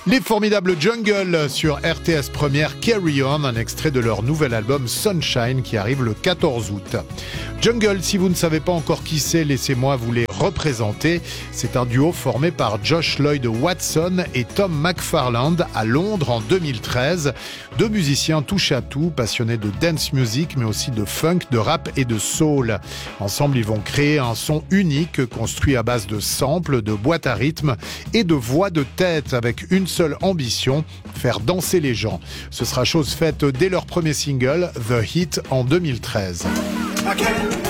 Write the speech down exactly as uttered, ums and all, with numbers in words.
Les formidables Jungle sur R T S Première, Carry On, un extrait de leur nouvel album Sunshine qui arrive le quatorze août. Jungle, si vous ne savez pas encore qui c'est, laissez-moi vous les représenter. C'est un duo formé par Josh Lloyd Watson et Tom McFarland à Londres en deux mille treize. Deux musiciens touche à tout, passionnés de dance music mais aussi de funk, de rap et de soul. Ensemble, ils vont créer un son unique construit à base de samples, de boîtes à rythme et de voix de tête avec une seule ambition, faire danser les gens. Ce sera chose faite dès leur premier single, The Hit, en deux mille treize. I can't